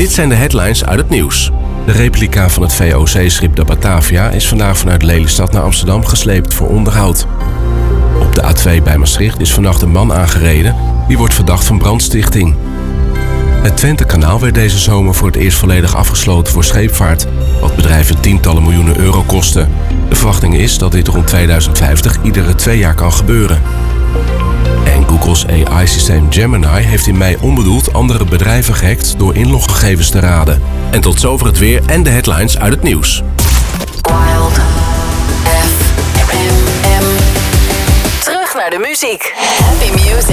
Dit zijn de headlines uit het nieuws. De replica van het VOC-schip de Batavia is vandaag vanuit Lelystad naar Amsterdam gesleept voor onderhoud. Op de A2 bij Maastricht is vannacht een man aangereden die wordt verdacht van brandstichting. Het Twentekanaal werd deze zomer voor het eerst volledig afgesloten voor scheepvaart, wat bedrijven tientallen miljoenen euro kosten. De verwachting is dat dit rond 2050 iedere 2 jaar kan gebeuren. En Google's AI-systeem Gemini heeft in mei onbedoeld andere bedrijven gehackt door inloggegevens te raden. En tot zover het weer en de headlines uit het nieuws. Wild FM. Terug naar de muziek. Happy music.